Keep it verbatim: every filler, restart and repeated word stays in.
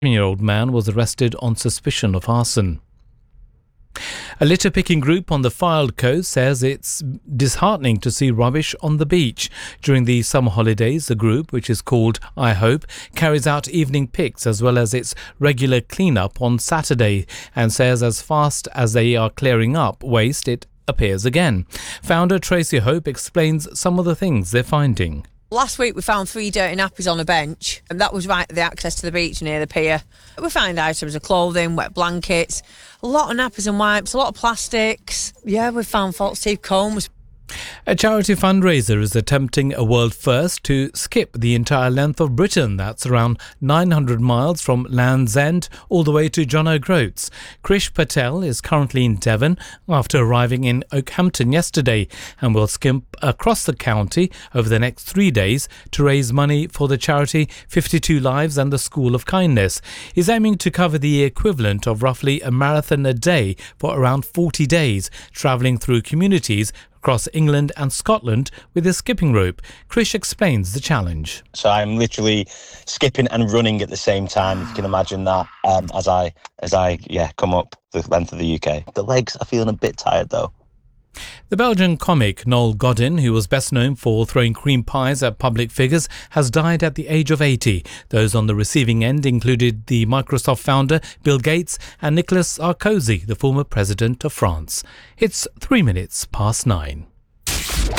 year-old man was arrested on suspicion of arson. A litter-picking group on the Fylde coast says it's disheartening to see rubbish on the beach. During the summer holidays, the group, which is called I Hope, carries out evening picks as well as its regular clean-up on Saturday, and says as fast as they are clearing up waste, it appears again. Founder Tracy Hope explains some of the things they're finding. Last week we found three dirty nappies on a bench, and that was right at the access to the beach near the pier. We found items of clothing, wet blankets, a lot of nappies and wipes, a lot of plastics. Yeah, we found false teeth combs. A charity fundraiser is attempting a world first to skip the entire length of Britain. That's around nine hundred miles from Land's End all the way to John O'Groats. Krish Patel is currently in Devon after arriving in Oakhampton yesterday and will skimp across the county over the next three days to raise money for the charity fifty-two Lives and the School of Kindness. He's aiming to cover the equivalent of roughly a marathon a day for around forty days, travelling through communities across England and Scotland with a skipping rope. Krish explains the challenge. So I'm literally skipping and running at the same time, if you can imagine that, um, as I, as I yeah, come up the length of the U K. The legs are feeling a bit tired though. The Belgian comic Noel Godin, who was best known for throwing cream pies at public figures, has died at the age of eighty. Those on the receiving end included the Microsoft founder Bill Gates and Nicolas Sarkozy, the former president of France. It's three minutes past nine.